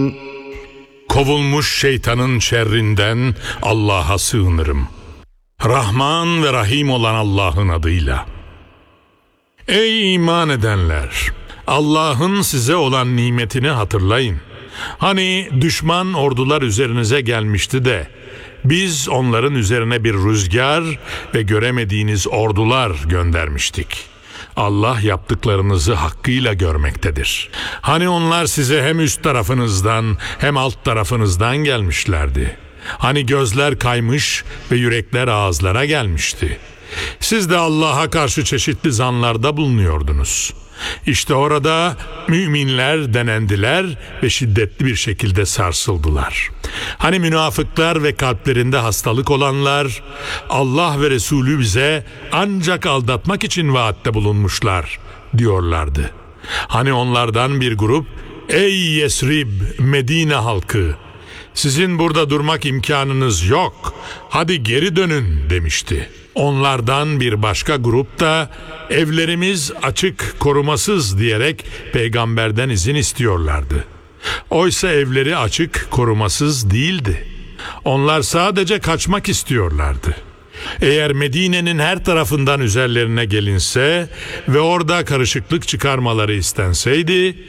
Kovulmuş şeytanın şerrinden Allah'a sığınırım. Rahman ve Rahim olan Allah'ın adıyla. Ey iman edenler! Allah'ın size olan nimetini hatırlayın. Hani düşman ordular üzerinize gelmişti de biz onların üzerine bir rüzgar ve göremediğiniz ordular göndermiştik. Allah yaptıklarınızı hakkıyla görmektedir. Hani onlar size hem üst tarafınızdan hem alt tarafınızdan gelmişlerdi. Hani gözler kaymış ve yürekler ağızlara gelmişti. Siz de Allah'a karşı çeşitli zanlarda bulunuyordunuz. İşte orada müminler denendiler ve şiddetli bir şekilde sarsıldılar. Hani münafıklar ve kalplerinde hastalık olanlar, Allah ve Resulü bize ancak aldatmak için vaatte bulunmuşlar diyorlardı. Hani onlardan bir grup, ey Yesrib, Medine halkı, sizin burada durmak imkanınız yok, hadi geri dönün demişti. Onlardan bir başka grup da evlerimiz açık, korumasız diyerek peygamberden izin istiyorlardı. Oysa evleri açık, korumasız değildi. Onlar sadece kaçmak istiyorlardı. Eğer Medine'nin her tarafından üzerlerine gelinse ve orada karışıklık çıkarmaları istenseydi,